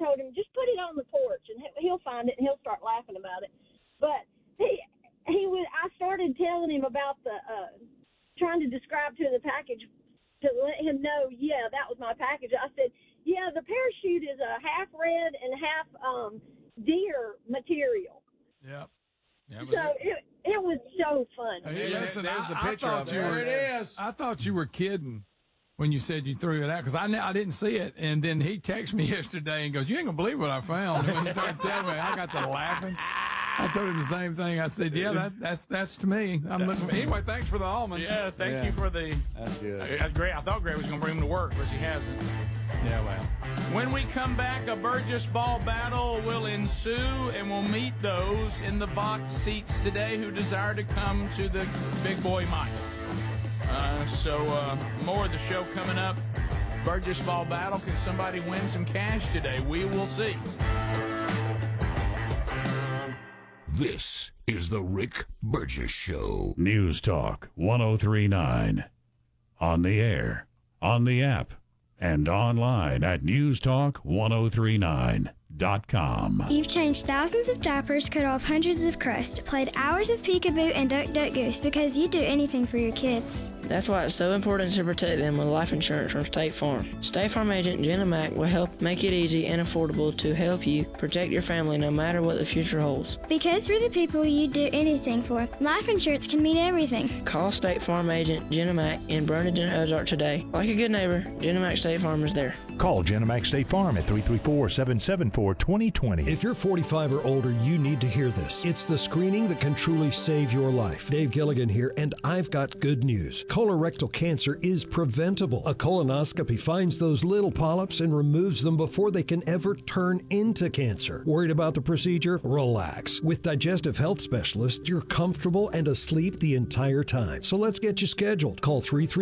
told him, just put it on the porch, and he'll find it, and he'll start laughing about it. But I started telling him about trying to describe to him the package to let him know, yeah, that was my package. I said, yeah, the parachute is a half red and half deer material. Yep. So it was so fun. Hey, listen, there's a picture of it. There it is. I thought you were kidding when you said you threw it out, because I didn't see it. And then he texted me yesterday and goes, you ain't going to believe what I found. And when he started telling me, I got to laughing. I told him the same thing. I said, yeah, that's to me. I'm looking for, anyway, thanks for the almond. Yeah, thank you for the. That's good. Great. I thought Gray was going to bring him to work, but she hasn't. Yeah, well. When we come back, a Burgess Ball battle will ensue, and we'll meet those in the box seats today who desire to come to the Big Boy Mike. So more of the show coming up. Burgess Ball battle. Can somebody win some cash today? We will see. This is the Rick Burgess Show. News Talk 1039. On the air, on the app, and online at newstalk1039.com. You've changed thousands of diapers, cut off hundreds of crusts, played hours of peekaboo and duck duck goose because you'd do anything for your kids. That's why it's so important to protect them with life insurance from State Farm. State Farm agent Jenna Mack will help make it easy and affordable to help you protect your family no matter what the future holds. Because for the people you'd do anything for, life insurance can mean everything. Call State Farm agent Jenna Mack in Burlington, Ozark today. Like a good neighbor, Jenna Mack State Farm is there. Call Jenna Mack State Farm at 334-774-2020. If you're 45 or older, you need to hear this. It's the screening that can truly save your life. Dave Gilligan here, and I've got good news. Colorectal cancer is preventable. A colonoscopy finds those little polyps and removes them before they can ever turn into cancer. Worried about the procedure? Relax. With Digestive Health Specialists, you're comfortable and asleep the entire time. So let's get you scheduled. Call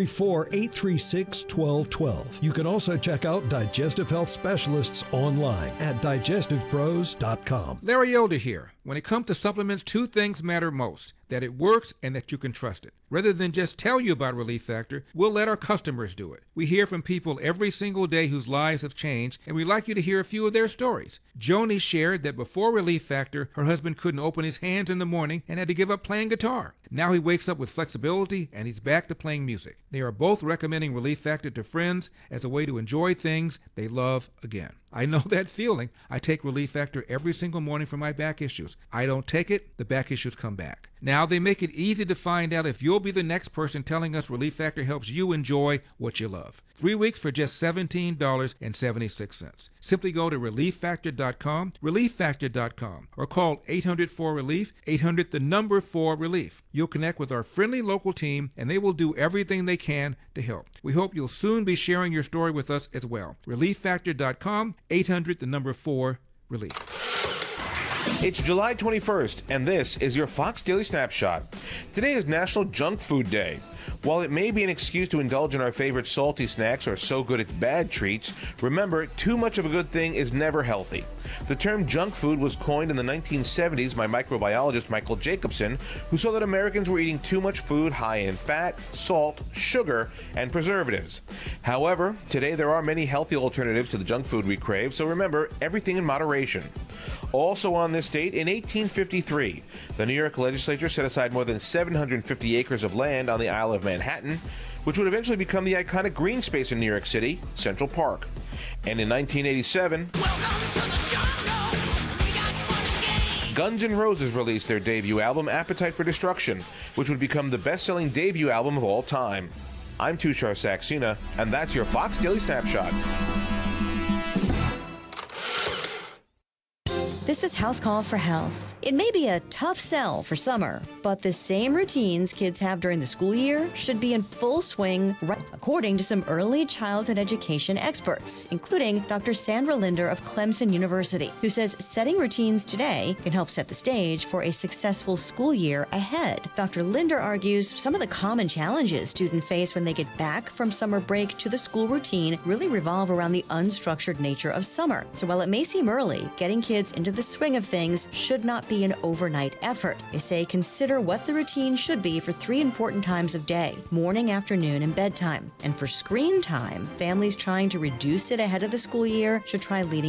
334-836-1212. You can also check out Digestive Health Specialists online at digestivepros.com. Larry Elder here. When it comes to supplements, two things matter most: that it works and that you can trust it. Rather than just tell you about Relief Factor, we'll let our customers do it. We hear from people every single day whose lives have changed, and we'd like you to hear a few of their stories. Joni shared that before Relief Factor, her husband couldn't open his hands in the morning and had to give up playing guitar. Now he wakes up with flexibility and he's back to playing music. They are both recommending Relief Factor to friends as a way to enjoy things they love again. I know that feeling. I take Relief Factor every single morning for my back issues. I don't take it, the back issues come back. Now they make it easy to find out if you'll be the next person telling us Relief Factor helps you enjoy what you love. 3 weeks for just $17.76. Simply go to ReliefFactor.com, ReliefFactor.com, or call 800-4RELIEF, 800-4RELIEF. You'll connect with our friendly local team, and they will do everything they can to help. We hope you'll soon be sharing your story with us as well. ReliefFactor.com, 800-4RELIEF. It's July 21st, and this is your Fox Daily Snapshot. Today is National Junk Food Day. While it may be an excuse to indulge in our favorite salty snacks or so good it's bad treats, remember, too much of a good thing is never healthy. The term junk food was coined in the 1970s by microbiologist Michael Jacobson, who saw that Americans were eating too much food high in fat, salt, sugar, and preservatives. However, today there are many healthy alternatives to the junk food we crave, so remember, everything in moderation. Also on this date, in 1853, the New York legislature set aside more than 750 acres of land on the Isle of Manhattan, which would eventually become the iconic green space in New York City, Central Park. And in 1987, Guns N' Roses released their debut album, Appetite for Destruction, which would become the best-selling debut album of all time. I'm Tushar Saxena, and that's your Fox Daily Snapshot. This is House Call for Health. It may be a tough sell for summer, but the same routines kids have during the school year should be in full swing, according to some early childhood education experts, including Dr. Sandra Linder of Clemson University, who says setting routines today can help set the stage for a successful school year ahead. Dr. Linder argues some of the common challenges students face when they get back from summer break to the school routine really revolve around the unstructured nature of summer. So while it may seem early, getting kids into the swing of things should not be an overnight effort. They say consider what the routine should be for 3 important times of day: morning, afternoon, and bedtime. And for screen time, families trying to reduce it ahead of the school year should try leading